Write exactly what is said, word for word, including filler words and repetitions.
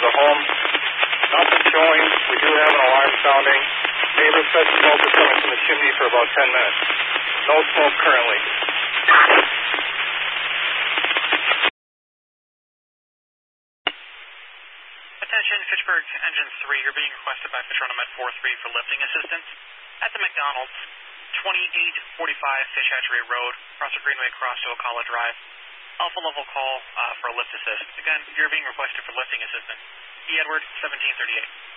to the home. Nothing showing. We do have an alarm sounding. Neighbor said smoke is coming from the chimney for about ten minutes. No smoke currently. Attention, Fitchburg Engine three, you're being requested by Patrona Med four three for lifting assistance at the McDonald's, twenty-eight forty-five Fish Hatchery Road, across the Greenway, across to Ocala Drive. Alpha level call uh, for a lift assist. Again, you're being requested for lifting assistance. E. Edward, seventeen thirty-eight.